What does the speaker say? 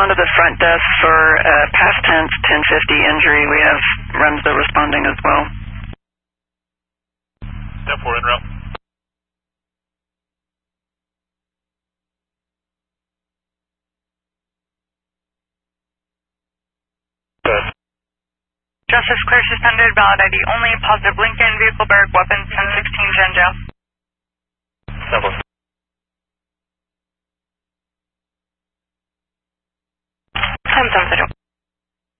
respond to the front desk for past tense 1050 injury. We have runs that are responding as well. 10-4 en route. Justice clear suspended, valid ID only, positive Lincoln, vehicle Berg, weapons 1016, Gen jail. 7. 10-7.